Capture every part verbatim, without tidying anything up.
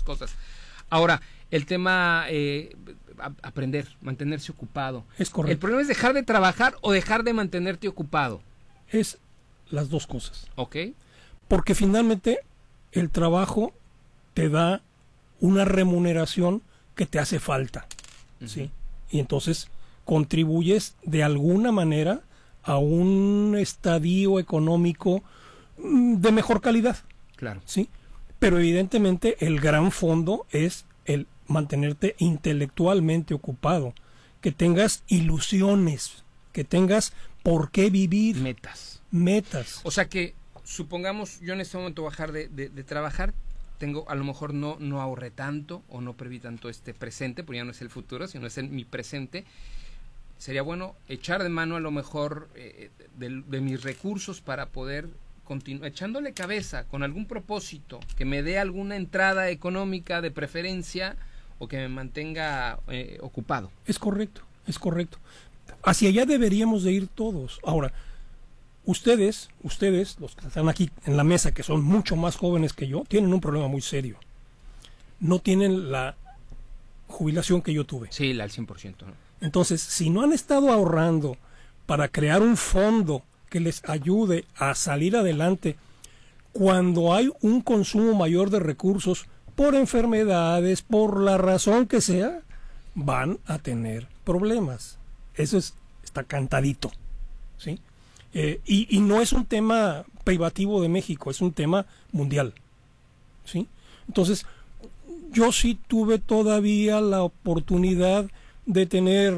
cosas. Ahora, el tema, eh, a, aprender, mantenerse ocupado. Es correcto. ¿El problema es dejar de trabajar o dejar de mantenerte ocupado? Es las dos cosas. Ok. Porque finalmente el trabajo te da una remuneración que te hace falta, uh-huh. ¿sí? Y entonces contribuyes de alguna manera a un estadio económico de mejor calidad. Claro. ¿Sí? Pero evidentemente el gran fondo es el mantenerte intelectualmente ocupado, que tengas ilusiones, que tengas por qué vivir. Metas. Metas. O sea que, supongamos, yo en este momento bajar de, de, de trabajar, tengo, a lo mejor no, no ahorré tanto o no preví tanto este presente, porque ya no es el futuro, sino es el, mi presente. Sería bueno echar de mano a lo mejor eh, de, de mis recursos para poder continuar echándole cabeza con algún propósito que me dé alguna entrada económica de preferencia o que me mantenga eh, ocupado. Es correcto, es correcto. Hacia allá deberíamos de ir todos. Ahora, ustedes, ustedes, los que están aquí en la mesa, que son mucho más jóvenes que yo, tienen un problema muy serio. No tienen la jubilación que yo tuve. Sí, la al cien por ciento, ¿no? Entonces, si no han estado ahorrando para crear un fondo que les ayude a salir adelante cuando hay un consumo mayor de recursos por enfermedades, por la razón que sea, van a tener problemas. Eso es, está cantadito, ¿sí? Eh, y, y no es un tema privativo de México, es un tema mundial, ¿sí? Entonces, yo sí tuve todavía la oportunidad de tener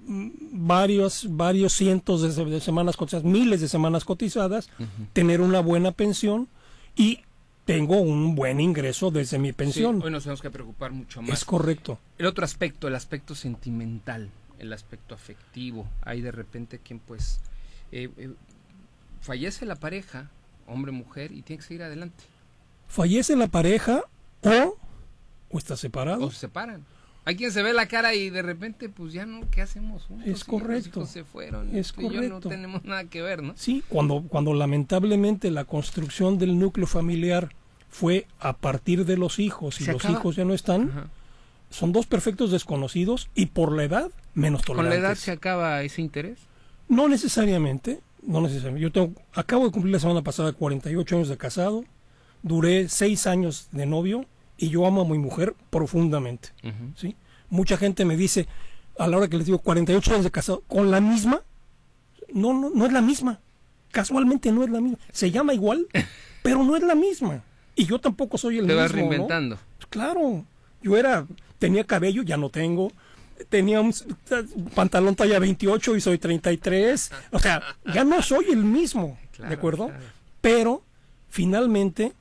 varios, varios cientos de, de semanas cotizadas, miles de semanas cotizadas, uh-huh. tener una buena pensión y tengo un buen ingreso desde mi pensión. Sí, hoy nos tenemos que preocupar mucho más. Es correcto. El otro aspecto, el aspecto sentimental, el aspecto afectivo. Hay de repente quien pues eh, eh, fallece la pareja, hombre, mujer, y tiene que seguir adelante. Fallece la pareja o, o está separado. O se separan. Hay quien se ve la cara y de repente, pues ya no, ¿qué hacemos juntos? Es correcto. Los hijos se fueron. Es y correcto. yo no tenemos nada que ver, ¿no? Sí, cuando, cuando lamentablemente la construcción del núcleo familiar fue a partir de los hijos y ¿Se los acaba? hijos ya no están, ajá. son dos perfectos desconocidos y por la edad menos tolerantes. ¿Con la edad se acaba ese interés? No necesariamente, no necesariamente. Yo tengo, acabo de cumplir la semana pasada cuarenta y ocho años de casado, duré seis años de novio y yo amo a mi mujer profundamente, uh-huh. ¿sí? Mucha gente me dice, a la hora que les digo cuarenta y ocho años de casado, ¿con la misma? No, no, no es la misma. Casualmente no es la misma. Se llama igual, pero no es la misma. Y yo tampoco soy el Te mismo. Te vas reinventando. ¿No? Claro. Yo era, tenía cabello, ya no tengo. Tenía un pantalón talla veintiocho y soy treinta y tres. O sea, ya no soy el mismo. Claro, ¿de acuerdo? Claro. Pero, finalmente,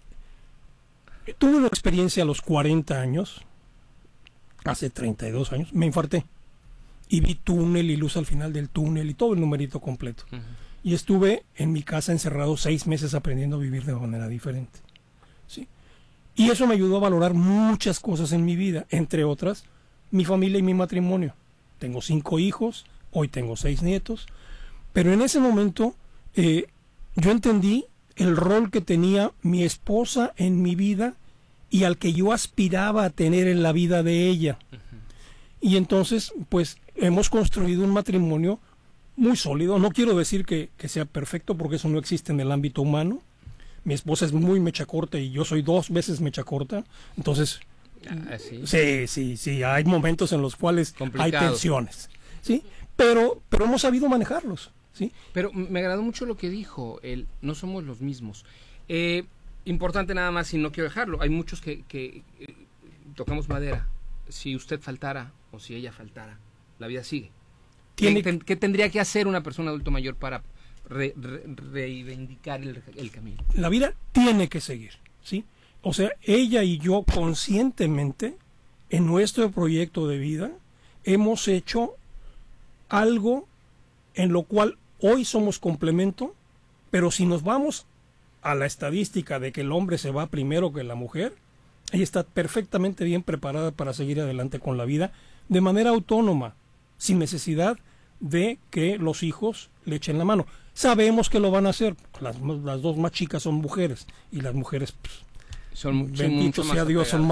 tuve una experiencia a los cuarenta años. Hace treinta y dos años, me infarté y vi túnel y luz al final del túnel y todo el numerito completo. Uh-huh. Y estuve en mi casa encerrado seis meses aprendiendo a vivir de manera diferente. ¿Sí? Y eso me ayudó a valorar muchas cosas en mi vida, entre otras, mi familia y mi matrimonio. Tengo cinco hijos, hoy tengo seis nietos, pero en ese momento eh, yo entendí el rol que tenía mi esposa en mi vida y al que yo aspiraba a tener en la vida de ella. Uh-huh. Y entonces, pues, hemos construido un matrimonio muy sólido. No quiero decir que, que sea perfecto, porque eso no existe en el ámbito humano. Mi esposa es muy mecha corta y yo soy dos veces mecha corta. Entonces, ah, ¿sí? sí, sí, sí, hay momentos en los cuales Complicado. hay tensiones, ¿sí? Pero, pero hemos sabido manejarlos, ¿sí? Pero me agradó mucho lo que dijo, el no somos los mismos. Eh... Importante nada más, y no quiero dejarlo, hay muchos que, que eh, tocamos madera. Si usted faltara o si ella faltara, la vida sigue. ¿Qué, ten, ¿Qué tendría que hacer una persona adulto mayor para re, re, reivindicar el, el camino? La vida tiene que seguir, ¿sí? O sea, ella y yo conscientemente, en nuestro proyecto de vida, hemos hecho algo en lo cual hoy somos complemento, pero si nos vamos a la estadística de que el hombre se va primero que la mujer, ella está perfectamente bien preparada para seguir adelante con la vida de manera autónoma, sin necesidad de que los hijos le echen la mano. Sabemos que lo van a hacer, las, las dos más chicas son mujeres y las mujeres, pues, son, bendito son sea Dios, son